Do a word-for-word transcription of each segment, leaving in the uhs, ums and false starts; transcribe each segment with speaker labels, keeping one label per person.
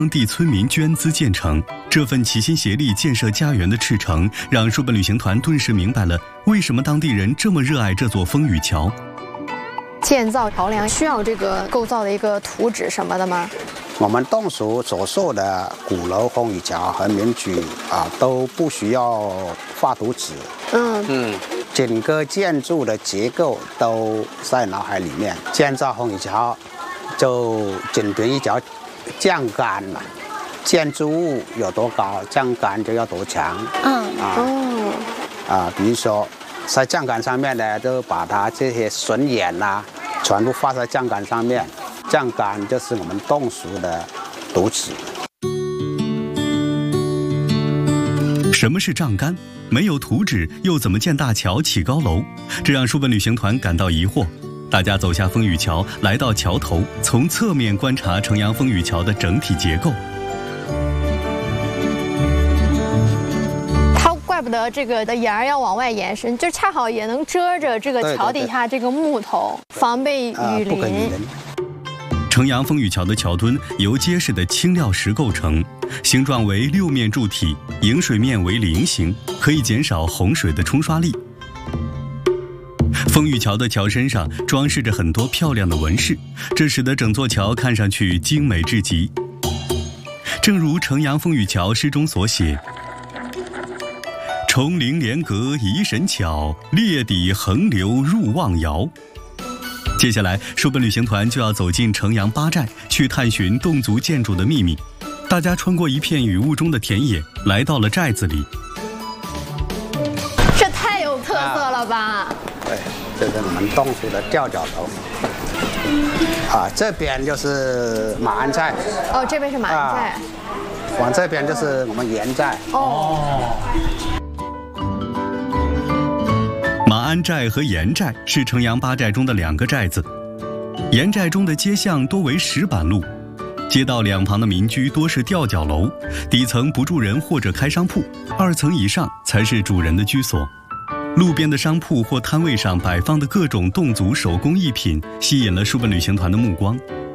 Speaker 1: 当地村民捐资建成，这份齐心协力建设家园的赤诚，让书本旅行团顿时明白了为什么当地人这么热爱这座风雨桥。
Speaker 2: 建造桥梁需要这个构造的一个图纸什么的吗？
Speaker 3: 我们侗族所受的鼓楼、风雨桥和民居啊，都不需要画图纸。
Speaker 2: 嗯
Speaker 3: 嗯，整个建筑的结构都在脑海里面。建造风雨桥，就仅凭一条降杆嘛，建筑物有多高，降杆就要多强。
Speaker 2: 嗯
Speaker 3: 啊
Speaker 2: 哦
Speaker 3: 啊，比如说在降杆上面呢，就把它这些笋眼呐、全部画在降杆上面。降杆就是我们侗族的图纸。
Speaker 1: 什么是丈杆？没有图纸，又怎么建大桥、起高楼？这让书本旅行团感到疑惑。大家走下风雨桥，来到桥头，从侧面观察城阳风雨桥的整体结构。
Speaker 2: 它怪不得这个的沿儿要往外延伸，就恰好也能遮着这个桥底下这个木头，防备雨淋。
Speaker 3: 呃
Speaker 1: 城阳风雨桥的桥墩由结实的青料石构成，形状为六面柱体，迎水面为菱形，可以减少洪水的冲刷力。风雨桥的桥身上装饰着很多漂亮的纹饰，这使得整座桥看上去精美至极。正如城阳风雨桥诗中所写：重陵连阁疑神巧，裂底横流入望窑。接下来，书本旅行团就要走进城阳八寨，去探寻侗族建筑的秘密。大家穿过一片雨雾中的田野，来到了寨子里。
Speaker 2: 这太有特色了吧！啊、
Speaker 3: 对，这是我们侗族的吊脚楼。啊，这边就是马鞍寨。
Speaker 2: 哦，这边是马鞍寨。啊、
Speaker 3: 往这边就是我们盐寨。
Speaker 2: 哦。
Speaker 1: 马鞍寨和盐寨是城阳八寨中的两个寨子。盐寨中的街巷多为石板路，街道两旁的民居多是吊脚楼，底层不住人或者开商铺，二层以上才是主人的居所。路边的商铺或摊位上摆放的各种侗族手工艺品，吸引了书本旅行团的目光。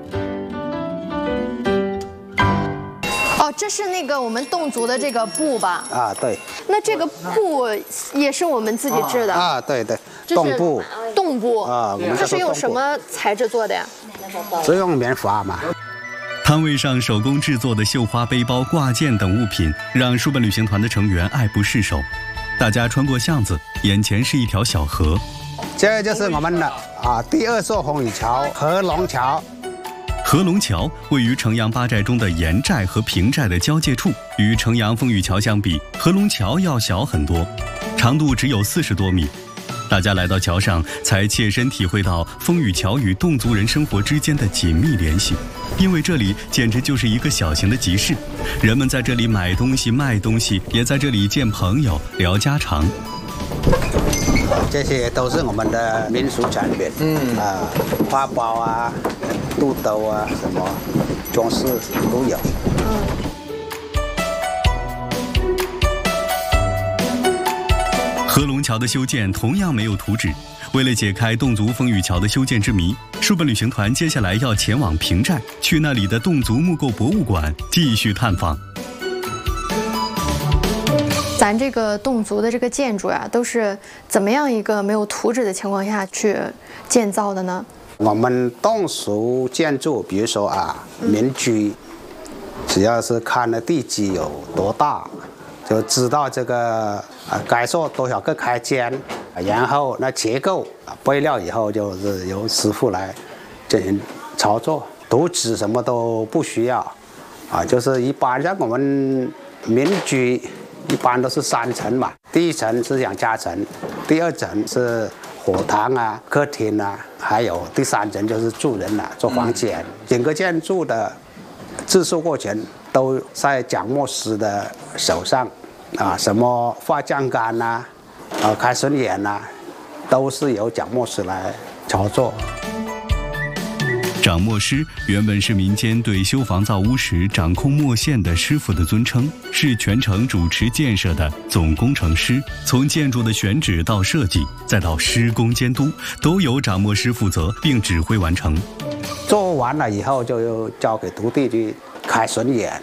Speaker 2: 哦，这是那个我们侗族的这个布吧？
Speaker 3: 啊，对。
Speaker 2: 那这个布也是我们自己制的
Speaker 3: 啊？对对，侗布。
Speaker 2: 侗布
Speaker 3: 啊，我们
Speaker 2: 这是用什么材质做的呀？
Speaker 3: 是用棉花嘛。
Speaker 1: 摊位上手工制作的绣花背包、挂件等物品，让书本旅行团的成员爱不释手。大家穿过巷子，眼前是一条小河。
Speaker 3: 这就是我们的啊第二座风雨桥——合龙桥。
Speaker 1: 合龙桥位于城阳八寨中的盐寨和平寨的交界处，与城阳风雨桥相比，合龙桥要小很多，长度只有四十多米。大家来到桥上，才切身体会到风雨桥与侗族人生活之间的紧密联系，因为这里简直就是一个小型的集市，人们在这里买东西、卖东西，也在这里见朋友、聊家常。
Speaker 3: 这些都是我们的民俗产品，嗯啊，花包啊、肚兜啊，什么装饰都有。嗯。
Speaker 1: 合龙桥的修建同样没有图纸。为了解开侗族风雨桥的修建之谜，书本旅行团接下来要前往平寨，去那里的侗族木构博物馆继续探访。
Speaker 2: 咱这个侗族的这个建筑呀，都是怎么样一个没有图纸的情况下去建造的呢？
Speaker 3: 我们侗族建筑，比如说啊，民居，只要是看的地基有多大，就知道这个啊该做多少个开间，然后那结构备料以后就是由师傅来进行操作，图纸什么都不需要，啊，就是一般像我们民居一般都是三层嘛，第一层是养家层，第二层是火堂啊、客厅啊，还有第三层就是住人啊、做房间，整个建筑的制作过程都在蒋墨师的手上，啊，什么画降杆呐、啊，啊开笋眼呐，都是由蒋墨师来操作。
Speaker 1: 掌墨师原本是民间对修房造屋时掌控墨线的师傅的尊称，是全程主持建设的总工程师。从建筑的选址到设计，再到施工监督，都由掌墨师负责并指挥完成。
Speaker 3: 做完了以后，就交给徒弟去开笋眼，